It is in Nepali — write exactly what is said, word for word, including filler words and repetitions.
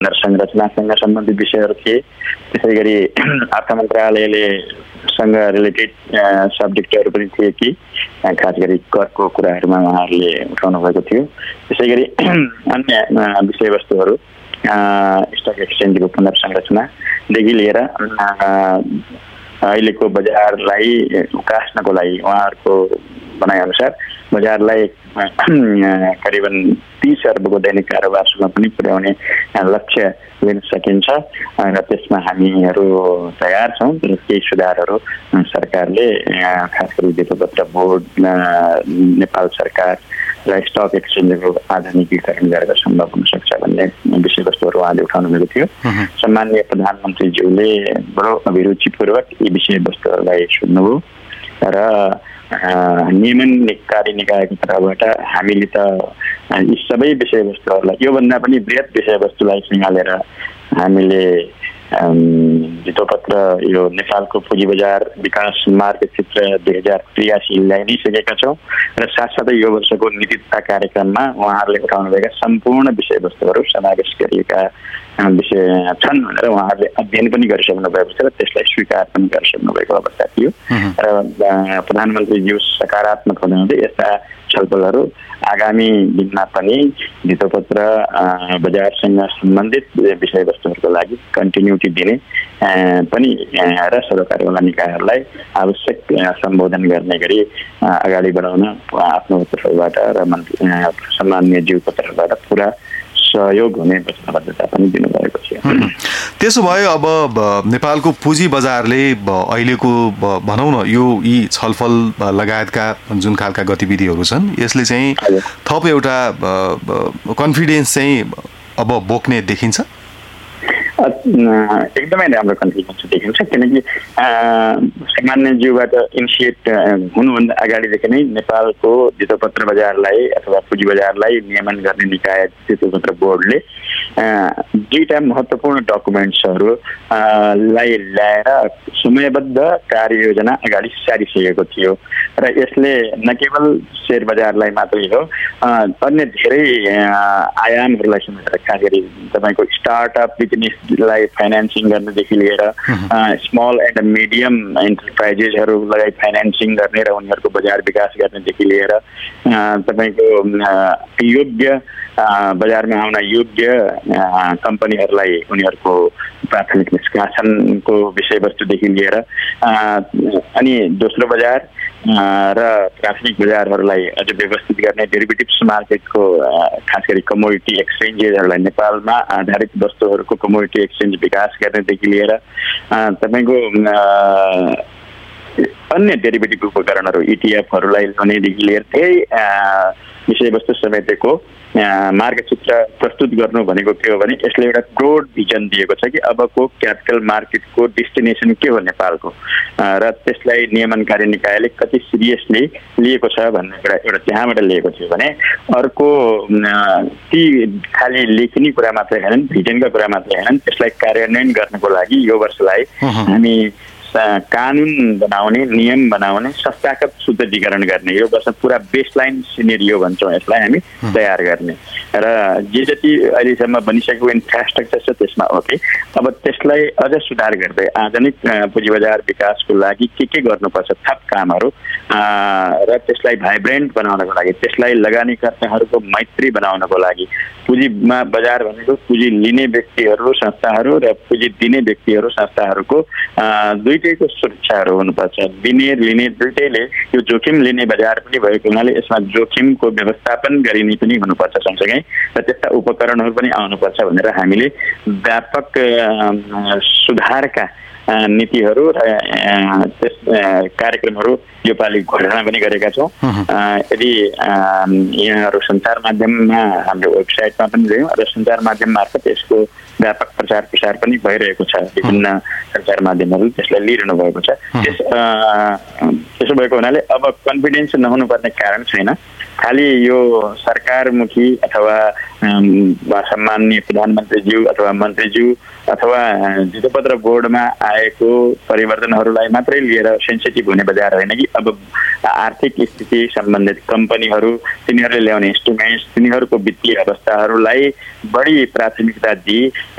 संरचनासँग सम्बन्धित विषयहरू थिए। त्यसै गरी अर्थ मन्त्रालयले सँग रिलेटेड सब्जेक्टहरू पनि थिए कि खास गरी करको कुराहरूमा उहाँहरूले उठाउनु भएको थियो। त्यसै गरी अन्य विषयवस्तुहरू स्टक एक्सचेन्जको पुनर्संरचनादेखि लिएर अहिलेको बजारलाई उकास्नको लागि उहाँहरूको भनाइअनुसार बजारलाई करिबन तीस अर्बको दैनिक कारोबारसम्म पनि पुर्याउने लक्ष्य लिन सकिन्छ र त्यसमा हामीहरू तयार छौँ। तर केही सुधारहरू सरकारले खास गरी वित्तपत्र बोर्ड, नेपाल सरकार र स्टक एक्सचेन्जको आधुनिकीकरण गरेर सम्भव हुन सक्छ भन्ने विषयवस्तुहरू उहाँले उठाउनु भएको थियो। सम्माननीय प्रधानमन्त्रीज्यूले बडो अभिरुचिपूर्वक यी विषयवस्तुहरूलाई सुन्नुभयो र नियमनकारी निकायको तर्फबाट हामीले त यी सबै विषयवस्तुहरूलाई योभन्दा पनि बृहत विषयवस्तुलाई सँगालेर हामीले वित्तपत्र यो नेपालको पुँजी बजार विकास मार्ग चित्र दुई हजार त्रियासी ल्याइ नै सकेका छौँ र साथसाथै यो वर्षको नीतिता कार्यक्रममा उहाँहरूले उठाउनुभएका सम्पूर्ण विषयवस्तुहरू समावेश गरिएका विषय छन् भनेर उहाँहरूले अध्ययन पनि गरिसक्नु भएको छ र त्यसलाई स्वीकार पनि गरिसक्नु भएको अवस्था थियो र प्रधानमन्त्रीज्यू सकारात्मक हुनुहुँदै यस्ता छलफलहरू आगामी दिनमा पनि वित्तपत्र बजारसँग सम्बन्धित विषयवस्तुहरूको लागि कन्टिन्युटी दिने पनि र सरकारवाला निकायहरूलाई आवश्यक सम्बोधन गर्ने गरी अगाडि बढाउन आफ्नो तर्फबाट र सम्माननीय ज्यूको तर्फबाट पुरा सहयोग हुने वचनबद्धता पनि दिनुभएको थियो। त्यसो भए अब नेपालको पुँजी बजारले अहिलेको भनौँ न यो यी छलफल लगायतका जुन खालका गतिविधिहरू छन् यसले चाहिँ थप एउटा कन्फिडेन्स चाहिँ अब बोक्ने देखिन्छ। एकदमै राम्रो कन्फिडेन्स देखिन्छ किनकि सामान्य ज्यूबाट इनिसिएट हुनुभन्दा अगाडिदेखि नै नेपालको वित्तपत्र बजारलाई अथवा पुँजी बजारलाई नियमन गर्ने निकाय वित्तपत्र बोर्डले दुईटा महत्त्वपूर्ण डकुमेन्ट्सहरू लाई ल्याएर समयबद्ध कार्ययोजना अगाडि सारिसकेको थियो र यसले न केवल शेयर बजारलाई मात्रै हो अन्य धेरै आयामहरूलाई समेटेर खास गरी तपाईँको स्टार्टअप बिजनेसलाई फाइनेन्सिङ गर्नेदेखि लिएर स्मल एन्ड मिडियम इन्टरप्राइजेसहरूलाई फाइनेन्सिङ गर्ने र उनीहरूको बजार विकास गर्नेदेखि लिएर तपाईँको योग्य बजारमा आउन योग्य कम्पनीहरूलाई उनीहरूको प्राथमिक निष्कासनको विषयवस्तुदेखि लिएर अनि दोस्रो बजार र प्राथमिक बजारहरूलाई अझ व्यवस्थित गर्ने डेरिभेटिभ्स मार्केटको खास गरी कमोडिटी एक्सचेन्जेसहरूलाई नेपालमा आधारित वस्तुहरूको कमोडिटी एक्सचेन्ज विकास गर्नेदेखि लिएर तपाईँको अन्य डेरिभेटिभ उपकरणहरू इटिएफहरूलाई ल्याउनेदेखि लिएर धेरै विषयवस्तु समेटेको मार्गचित्र प्रस्तुत गर्नु भनेको के हो भने यसले एउटा ब्रोड भिजन दिएको छ कि अबको क्यापिटल मार्केटको डेस्टिनेसन के हो नेपालको र त्यसलाई नियमनकारी निकायले कति सिरियसली लिएको छ भन्ने कुरा एउटा त्यहाँबाट लिएको थियो भने अर्को ती खालि लेखनी कुरा मात्रै हैनन् भिजनका कुरा मात्रै हैनन् त्यसलाई कार्यान्वयन गर्नको लागि यो वर्षलाई हामी कानुन बनाउने नियम बनाउने संस्थागत सुदृढीकरण गर्ने यो वर्ष पुरा बेसलाइन सिनेरियो भन्छौँ यसलाई हामी तयार गर्ने र जे जति अहिलेसम्म बनिसकेको इन्फ्रास्ट्रक्चर छ त्यसमा ओके अब त्यसलाई अझ सुधार गर्दै आधुनिक पुँजी बजार विकासको लागि के के गर्नुपर्छ थप कामहरू र त्यसलाई भाइब्रेन्ट बनाउनको लागि त्यसलाई लगानीकर्ताहरूको मैत्री बनाउनको लागि पुँजीमा बजार भनेको पुँजी लिने व्यक्तिहरू संस्थाहरू र पुँजी दिने व्यक्तिहरू संस्थाहरूको दुईटैको सुरक्षाहरू हुनुपर्छ। दिने लिने दुईटैले यो जोखिम लिने बजार पनि भएको हुनाले यसमा जोखिमको व्यवस्थापन गरिने पनि हुनुपर्छ सँगसँगै र त्यस्ता उपकरणहरू पनि आउनुपर्छ भनेर हामीले व्यापक सुधारका नीतिहरू र त्यस कार्यक्रमहरू योपालि घोषणा पनि गरेका छौँ। यदि यहाँहरू सञ्चार माध्यममा हाम्रो वेबसाइटमा पनि गयौँ र सञ्चार माध्यम मार्फत यसको व्यापक प्रचार प्रसार पनि भइरहेको छ। विभिन्न सञ्चार माध्यमहरू त्यसलाई लिइरहनु भएको छ। त्यस त्यसो भएको हुनाले अब कन्फिडेन्स नहुनुपर्ने कारण छैन। खालि यो सरकारमुखी अथवा सम्माननीय प्रधानमन्त्रीज्यू अथवा मन्त्रीज्यू अथवा जितपत्र बोर्डमा आएको परिवर्तनहरूलाई मात्रै लिएर सेन्सिटिभ हुने बजार होइन कि अब आर्थिक स्थिति सम्बन्धित कम्पनीहरू तिनीहरूले ल्याउने इन्स्ट्रुमेन्ट्स तिनीहरूको वित्तीय अवस्थाहरूलाई बढी प्राथमिकता दिई